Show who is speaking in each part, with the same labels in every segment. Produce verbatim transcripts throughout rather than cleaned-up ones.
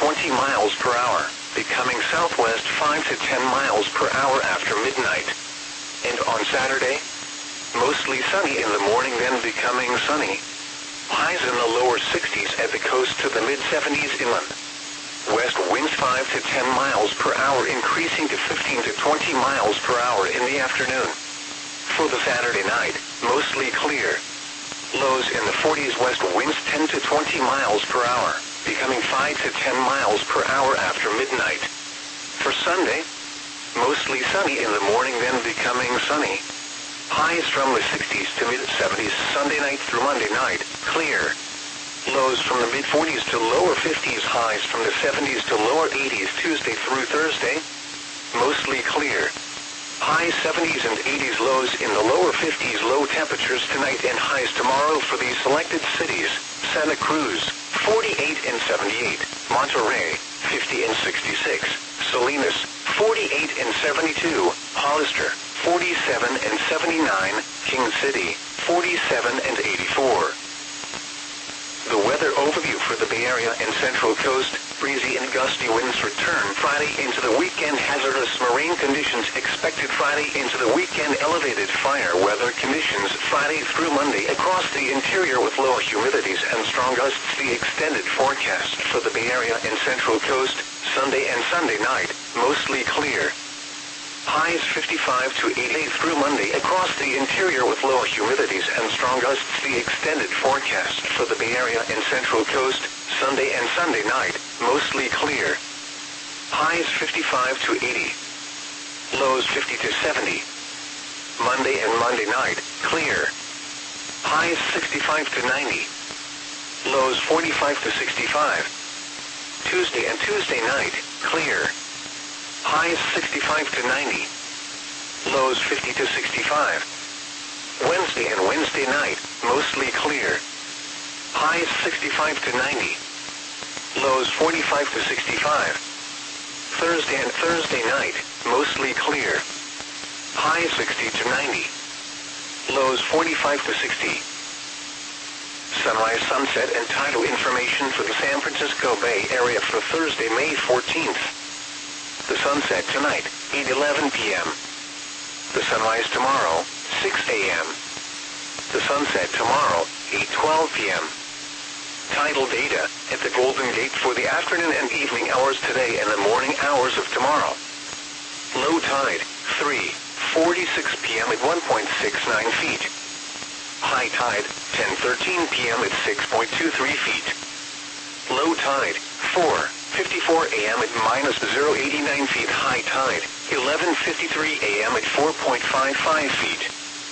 Speaker 1: twenty miles per hour, becoming southwest five to ten miles per hour after midnight. And on Saturday, mostly sunny in the morning, then becoming sunny. Highs in the lower sixties at the coast to the mid seventies inland. West winds five to ten miles per hour, increasing to fifteen to twenty miles per hour in the afternoon. For the Saturday night, mostly clear. Lows in the forties, west winds ten to twenty miles per hour, becoming five to ten miles per hour after midnight. For Sunday, mostly sunny in the morning, then becoming sunny. Highs from the sixties to mid seventies Sunday night through Monday night, clear. Lows from the mid forties to lower fifties, highs from the seventies to lower eighties Tuesday through Thursday, mostly clear. High seventies and eighties, lows in the lower fifties, low temperatures tonight and highs tomorrow for these selected cities: Santa Cruz, forty-eight and seventy-eight, Monterey, fifty and sixty-six, Salinas, forty-eight and seventy-two, Hollister, forty-seven and seventy-nine, King City, forty-seven and eighty-four. The weather overview for the Bay Area and Central Coast: breezy and gusty winds return Friday into the weekend. Hazardous marine conditions expected Friday into the weekend. Elevated fire weather conditions Friday through Monday across the interior with low humidities and strong gusts. The extended forecast for the Bay Area and Central Coast: Sunday and Sunday night, mostly clear. Highs fifty-five to eighty-eight through Monday across the interior with low humidities and strong gusts. The extended forecast for the Bay Area and Central Coast: Sunday and Sunday night, mostly clear. Highs fifty-five to eighty. Lows fifty to seventy. Monday and Monday night, clear. Highs sixty-five to ninety. Lows forty-five to sixty-five. Tuesday and Tuesday night, clear. Highs sixty-five to ninety. Lows fifty to sixty-five. Wednesday and Wednesday night, mostly clear. Highs sixty-five to ninety. Lows forty-five to sixty-five. Thursday and Thursday night, mostly clear. Highs sixty to ninety. Lows forty-five to sixty. Sunrise, sunset, and tidal information for the San Francisco Bay Area for Thursday, May fourteenth. The sunset tonight, eight eleven p m The sunrise tomorrow, six a m The sunset tomorrow, eight twelve p m Tidal data at the Golden Gate for the afternoon and evening hours today and the morning hours of tomorrow. Low tide, three forty-six p m at one point six nine feet. High tide, ten thirteen p m at six point two three feet. Low tide, four fifty-four a m at minus zero point eight nine feet. High tide, eleven fifty-three a m at four point five five feet.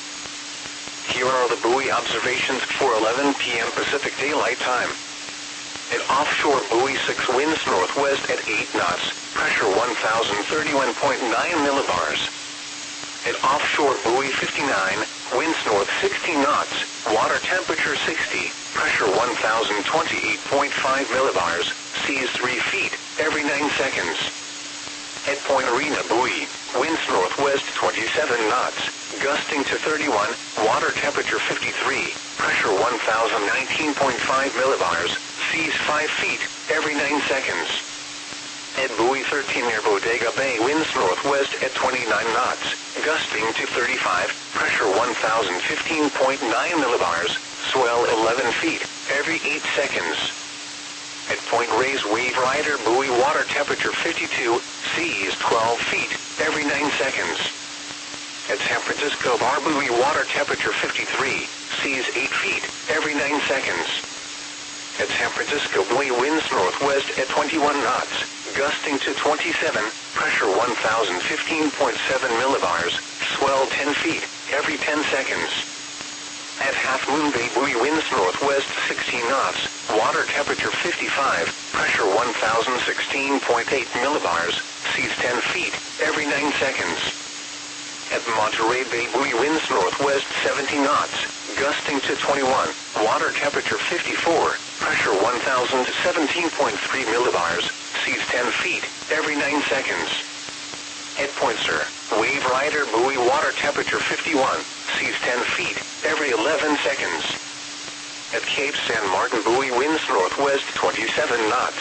Speaker 1: Here are the buoy observations for eleven p m Pacific Daylight Time. At offshore buoy six, winds northwest at eight knots, pressure one thousand thirty-one point nine millibars. At offshore buoy fifty-nine, winds north sixty knots, water temperature sixty, pressure one thousand twenty-eight point five millibars, seas three feet, every nine seconds. At Point Arena buoy, winds northwest twenty-seven knots, gusting to thirty-one, water temperature fifty-three, pressure one thousand nineteen point five millibars, seas five feet, every nine seconds. At buoy thirteen near Bodega Bay, winds northwest at twenty-nine knots, gusting to thirty-five, pressure one thousand fifteen point nine millibars, swell eleven feet, every eight seconds. At Point Reyes Wave Rider buoy, water temperature fifty-two, seas twelve feet, every nine seconds. At San Francisco Bar buoy, water temperature fifty-three, seas eight feet, every nine seconds. At San Francisco buoy, winds northwest at twenty-one knots, gusting to twenty-seven, pressure one thousand fifteen point seven millibars, swell ten feet, every ten seconds. At Half Moon Bay buoy, winds northwest sixteen knots, water temperature fifty-five, pressure one thousand sixteen point eight millibars, seas ten feet, every nine seconds. At Monterey Bay buoy, winds northwest seventy knots, gusting to twenty-one, water temperature fifty-four, pressure one thousand seventeen point three millibars, seas ten feet, every nine seconds. At Point Sur, Wave Rider buoy, water temperature fifty-one, seas ten feet, every eleven seconds. At Cape San Martin buoy, winds northwest twenty-seven knots,